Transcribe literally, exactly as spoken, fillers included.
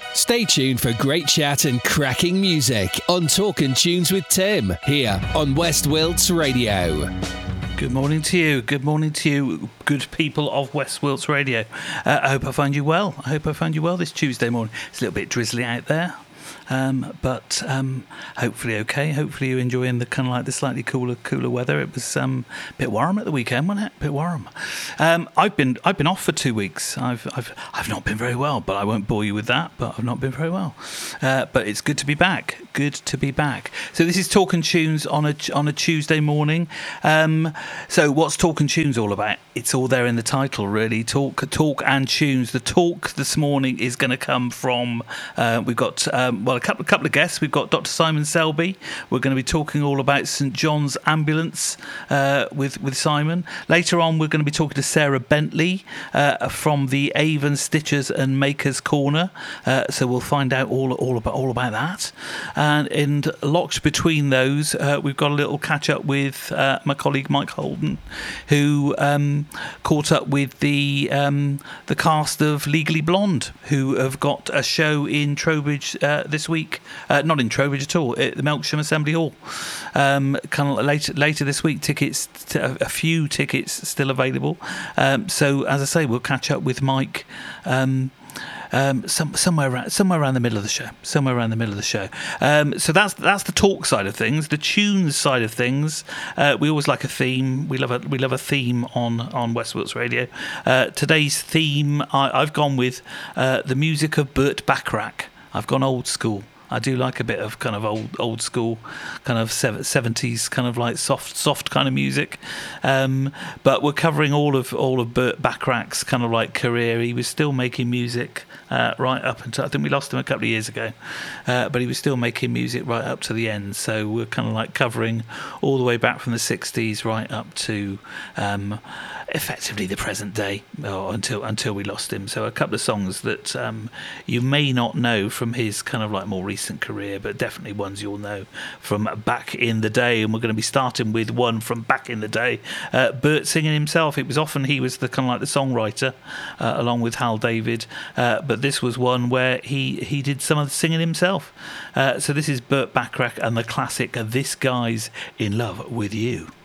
Stay tuned for great chat and cracking music on Talkin' Tunes with Tim, here on West Wilts Radio. Good morning to you. Good morning to you, good people of West Wilts Radio. Uh, I hope I find you well. I hope I find you well this Tuesday morning. It's a little bit drizzly out there. Um, but um, hopefully okay. Hopefully you're enjoying the kind of like the slightly cooler, cooler weather. It was um, a bit warm at the weekend, wasn't it? A bit warm. Um, I've been I've been off for two weeks. I've I've I've not been very well, but I won't bore you with that. But I've not been very well. Uh, but it's good to be back. Good to be back. So this is Talkin' Tunes on a on a Tuesday morning. Um, so what's Talkin' Tunes all about? It's all there in the title, really. Talk, talk and tunes. The talk this morning is going to come from. Uh, we've got um, well. A couple, couple of guests. We've got Doctor Simon Selby. We're going to be talking all about St John's Ambulance uh, with with Simon. Later on, we're going to be talking to Sarah Bentley uh, from the Avon Stitchers and Makers Corner. Uh, so we'll find out all all about all about that. And and locked between those, uh, we've got a little catch up with uh, my colleague Mike Holden, who um, caught up with the um, the cast of Legally Blonde, who have got a show in Trowbridge uh, this week, uh, not in Trowbridge at all, at the Melksham Assembly Hall. Um, kind of later later this week, tickets, t- a few tickets still available. Um, so as I say, we'll catch up with Mike. Um, Um, some, somewhere around, somewhere around the middle of the show. Somewhere around the middle of the show. Um, so that's that's the talk side of things. The tunes side of things. Uh, we always like a theme. We love a we love a theme on on West Wilts Radio. Uh, today's theme, I, I've gone with uh, the music of Burt Bacharach. I've gone old school. I do like a bit of kind of old old school, kind of seventies kind of like soft soft kind of music. Um, but we're covering all of all of Burt Bacharach's kind of like career. He was still making music uh, right up until, I think we lost him a couple of years ago, uh, but he was still making music right up to the end. So we're kind of like covering all the way back from the sixties right up to um, effectively the present day, or until until we lost him. So a couple of songs that um, you may not know from his kind of like more recent career, but definitely ones you'll know from back in the day. And we're going to be starting with one from back in the day, uh, Burt singing himself. It was often he was the kind of like the songwriter uh, along with Hal David, uh, but this was one where he he did some of the singing himself. Uh, so this is Burt Bacharach and the classic This Guy's in Love with You.